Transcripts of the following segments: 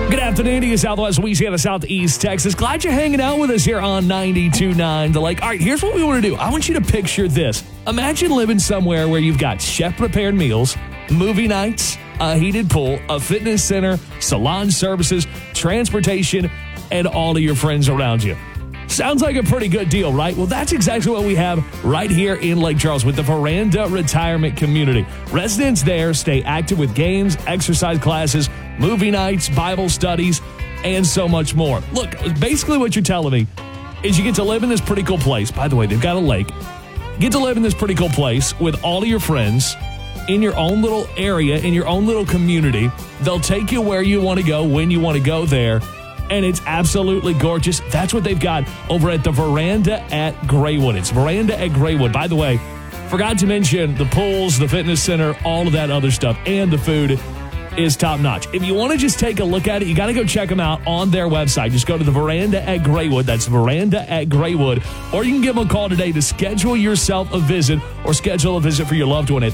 Good afternoon to you, Southwest Louisiana, Southeast Texas. Glad you're hanging out with us here on 92.9 The Lake. All right, here's what we want to do. I want you to picture this. Imagine living somewhere where you've got chef-prepared meals, movie nights, a heated pool, a fitness center, salon services, transportation, and all of your friends around you. Sounds like a pretty good deal, right? Well, that's exactly what we have right here in Lake Charles with the Veranda Retirement Community. Residents there stay active with games, exercise classes, movie nights, Bible studies, and so much more. Look, basically what you're telling me is you get to live in this pretty cool place. By the way, they've got a lake. You get to live in this pretty cool place with all of your friends in your own little area, in your own little community. They'll take you where you want to go, when you want to go there. And it's absolutely gorgeous. That's what they've got over at the Veranda at Graywood. It's Veranda at Graywood. By the way, forgot to mention the pools, the fitness center, all of that other stuff, and the food is top-notch. If you want to just take a look at it, you got to go check them out on their website. Just go to the Veranda at Graywood. That's Veranda at Graywood. Or you can give them a call today to schedule yourself a visit or schedule a visit for your loved one at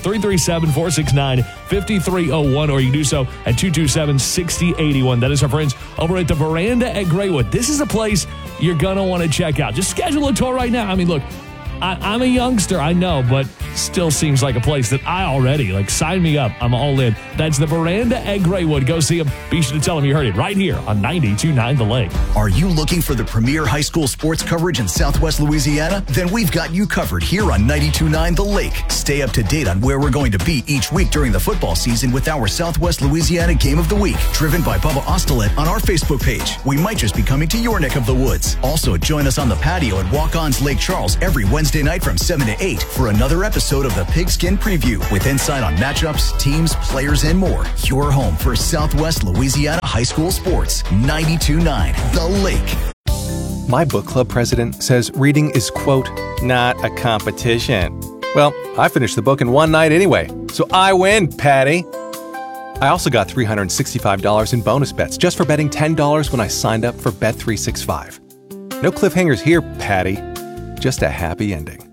337-469-5301, or you can do so at 227-6081. That is our friends over at the Veranda at Graywood. This is a place you're going to want to check out. Just schedule a tour right now. I mean, look, I'm a youngster, I know, but still seems like a place that I already, sign me up. I'm all in. That's the Veranda at Graywood. Go see them. Be sure to tell them you heard it right here on 92.9 The Lake. Are you looking for the premier high school sports coverage in Southwest Louisiana? Then we've got you covered here on 92.9 The Lake. Stay up to date on where we're going to be each week during the football season with our Southwest Louisiana Game of the Week, driven by Bubba Ostelet on our Facebook page. We might just be coming to your neck of the woods. Also, join us on the patio at Walk-On's Lake Charles every Wednesday night from 7 to 8 for another episode of the Pigskin Preview with insight on matchups, teams, players, and more. Your home for Southwest Louisiana high school sports. 92.9 The Lake. My book club president says reading is, quote, not a competition. Well, I finished the book in one night anyway, so I win, Patty. I also got $365 in bonus bets just for betting $10 when I signed up for Bet365. No cliffhangers here, Patty. Just a happy ending.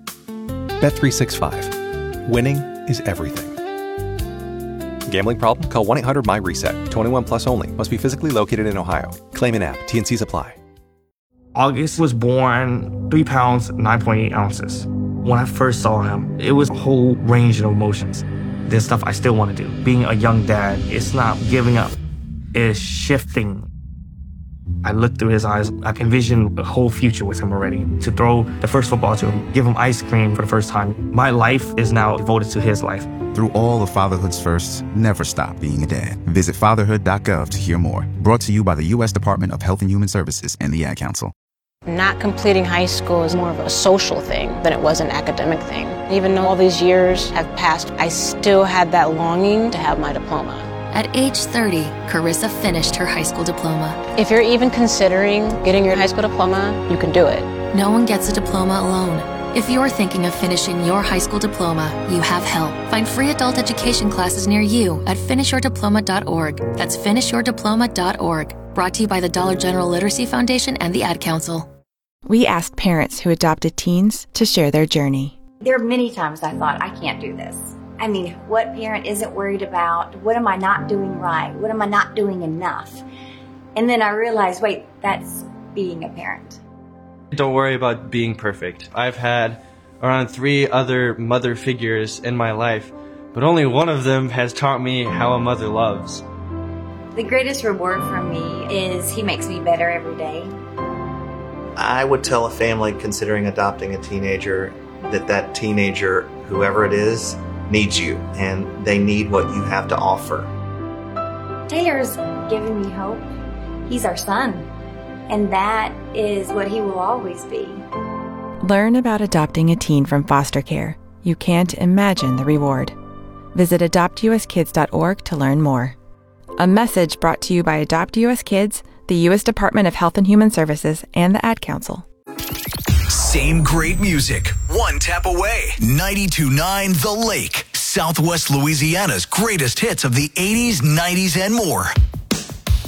Bet365. Winning is everything. Gambling problem? Call 1-800-MY-RESET. 21 plus only. Must be physically located in Ohio. Claim in app. T&Cs apply. August was born 3 pounds, 9.8 ounces. When I first saw him, it was a whole range of emotions. There's stuff I still want to do. Being a young dad, it's not giving up. It's shifting. I looked through his eyes. I envisioned a whole future with him already. To throw the first football to him, give him ice cream for the first time. My life is now devoted to his life. Through all of fatherhood's firsts, never stop being a dad. Visit fatherhood.gov to hear more. Brought to you by the U.S. Department of Health and Human Services and the Ad Council. Not completing high school is more of a social thing than it was an academic thing. Even though all these years have passed, I still had that longing to have my diploma. At age 30, Carissa finished her high school diploma. If you're even considering getting your high school diploma, you can do it. No one gets a diploma alone. If you're thinking of finishing your high school diploma, you have help. Find free adult education classes near you at finishyourdiploma.org. That's finishyourdiploma.org. Brought to you by the Dollar General Literacy Foundation and the Ad Council. We asked parents who adopted teens to share their journey. There are many times I thought, I can't do this. I mean, what parent isn't worried about, what am I not doing right? What am I not doing enough? And then I realized, wait, that's being a parent. Don't worry about being perfect. I've had around 3 other mother figures in my life, but only one of them has taught me how a mother loves. The greatest reward for me is he makes me better every day. I would tell a family considering adopting a teenager that teenager, whoever it is, needs you, and they need what you have to offer. Taylor's given me hope. He's our son, and that is what he will always be. Learn about adopting a teen from foster care. You can't imagine the reward. Visit adoptuskids.org to learn more. A message brought to you by Adopt US Kids, the U.S. Department of Health and Human Services, and the Ad Council. Same great music, one tap away. 92.9 The Lake, Southwest Louisiana's greatest hits of the 80s, 90s, and more.